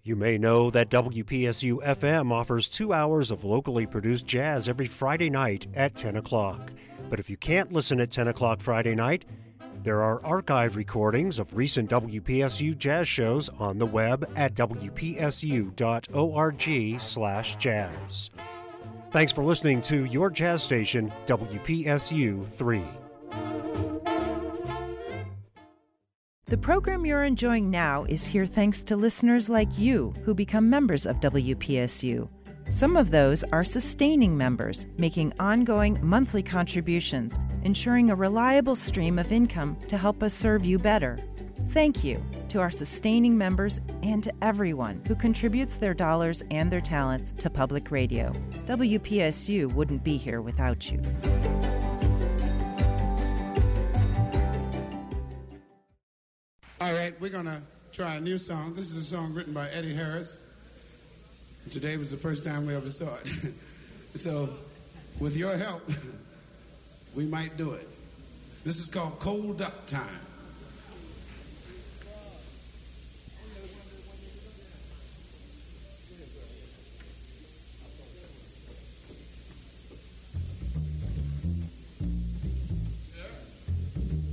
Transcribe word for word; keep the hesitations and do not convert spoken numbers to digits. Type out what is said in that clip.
You may know that W P S U F M offers two hours of locally produced jazz every Friday night at ten o'clock. But if you can't listen at ten o'clock Friday night, there are archive recordings of recent W P S U jazz shows on the web at w p s u dot org slash jazz. Thanks for listening to your jazz station, W P S U three. The program you're enjoying now is here thanks to listeners like you who become members of W P S U. Some of those are sustaining members, making ongoing monthly contributions, ensuring a reliable stream of income to help us serve you better. Thank you to our sustaining members and to everyone who contributes their dollars and their talents to public radio. W P S U wouldn't be here without you. All right, we're going to try a new song. This is a song written by Eddie Harris. Today was the first time we ever saw it. So, with your help, we might do it. This is called Cold Up Time.